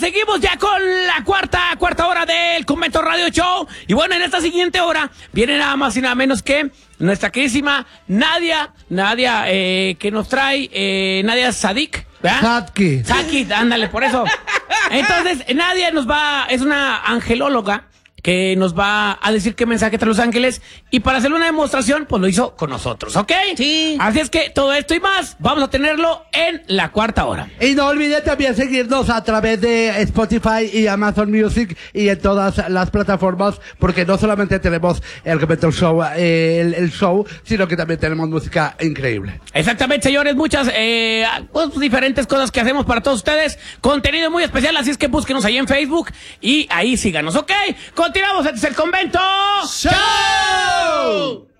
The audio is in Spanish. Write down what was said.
seguimos ya con la cuarta hora del Convento Radio Show. Y bueno, en esta siguiente hora viene nada más y nada menos que nuestra queridísima Nadia, que nos trae, Nadia Sadik, ¿verdad? Sadki, ándale, por eso. Entonces, Nadia es una angelóloga que nos va a decir qué mensaje trae los ángeles, y para hacer una demostración, pues lo hizo con nosotros, ¿ok? Sí. Así es que todo esto y más, vamos a tenerlo en la cuarta hora. Y no olviden también seguirnos a través de Spotify y Amazon Music y en todas las plataformas, porque no solamente tenemos el Convento Show, el show, sino que también tenemos música increíble. Exactamente, señores, muchas pues, diferentes cosas que hacemos para todos ustedes, contenido muy especial, así es que búsquenos ahí en Facebook y ahí síganos, ¿ok? Continuamos, este es el Convento Show.